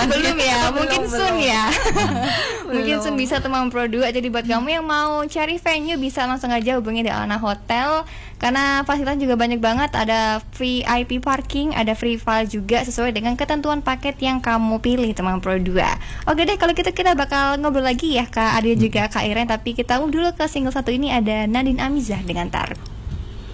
Belum ya, mungkin soon ya. Mungkin soon bisa teman Pro 2. Jadi buat kamu yang mau cari venue bisa langsung aja hubungi Delana Hotel. Karena fasilitas juga banyak banget, ada VIP parking, ada free file juga sesuai dengan ketentuan paket yang kamu pilih teman Pro 2. Oke deh, kalau gitu kita bakal ngobrol lagi ya Kak Adil juga Kak Iren, tapi kita dulu ke single satu ini, ada Nadine Amizah dengan Tar.